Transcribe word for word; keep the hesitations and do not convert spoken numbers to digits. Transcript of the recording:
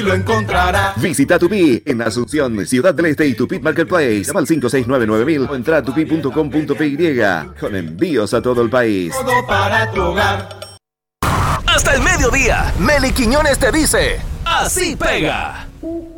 lo encontrará. Visita Tupi en Asunción, Ciudad del Este y Tupi Marketplace. Llama al cinco seis nueve nueve mil o entra a tupi punto com punto p y con envíos a todo el país. Todo para tu hogar. Hasta el mediodía, Meli Quiñones te dice, así pega.